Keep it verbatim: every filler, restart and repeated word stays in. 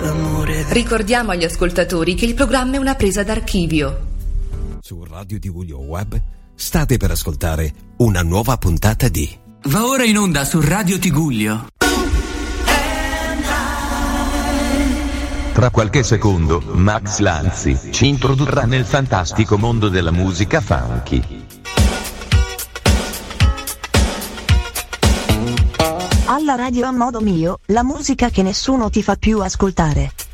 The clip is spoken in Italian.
l'amore. Ricordiamo agli ascoltatori che il programma è una presa d'archivio. Su Radio Tigullio Web state per ascoltare una nuova puntata di Va ora in onda su Radio Tigullio. Tra qualche secondo, Max Lanzi ci introdurrà nel fantastico mondo della musica funky. Alla radio a modo mio, la musica che nessuno ti fa più ascoltare.